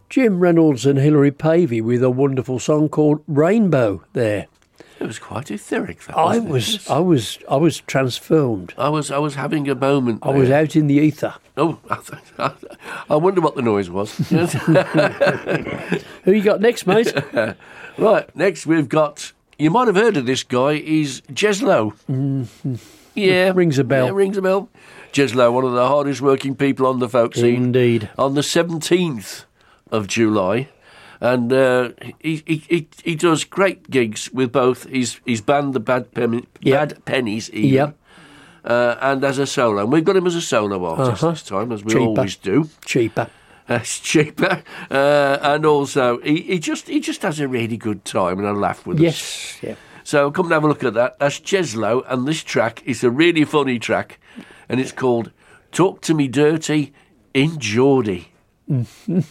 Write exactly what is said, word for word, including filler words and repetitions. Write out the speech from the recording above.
Jim Reynolds and Hilary Pavey with a wonderful song called Rainbow there. It was quite etheric. That, I wasn't was, it? I was, I was transformed. I was, I was having a moment. I was there. out in the ether. Oh, I, I wonder what the noise was. Who you got next, mate? Right, next we've got. You might have heard of this guy. He's Jez Lowe. Mm-hmm. Yeah, Rings a bell. Yeah, rings a bell. Jez Lowe, one of the hardest working people on the folk scene. Indeed. On the seventeenth of July. And uh, he, he he he does great gigs with both his, his band, the Bad, Pen- Yep. Bad Pennies, even, Yep. uh, and as a solo. And we've got him as a solo artist Uh-huh. this time, as we Cheaper. always do. Cheaper. Uh, it's cheaper, uh, and also he, he just he just has a really good time and a laugh with us. Yes. Yeah. So come and have a look at that. That's Jez Lowe, and this track is a really funny track, and it's called "Talk to Me Dirty" in Geordie.